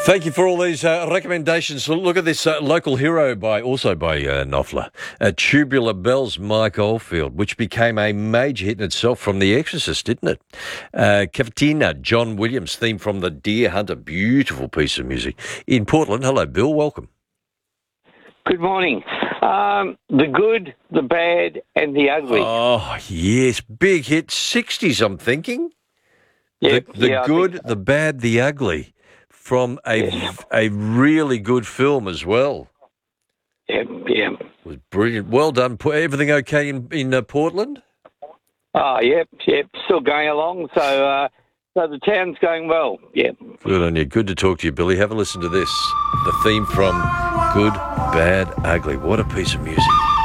Thank you for all these recommendations. Look at this local hero by Knopfler. Tubular Bells, Mike Oldfield, which became a major hit in itself from The Exorcist, didn't it? Cavatina, John Williams, theme from The Deer Hunter. Beautiful piece of music. In Portland, hello, Bill, welcome. Good morning. The good, the bad, and the ugly. Oh, yes, big hit. 60s, I'm thinking. Yep, The good, the bad, the ugly. From a really good film as well. Yep. It was brilliant. Well done. Everything okay in Portland? Oh, yep. Still going along. So the town's going well. Yep. Good on you. Good to talk to you, Billy. Have a listen to this. The theme from Good, Bad, Ugly. What a piece of music.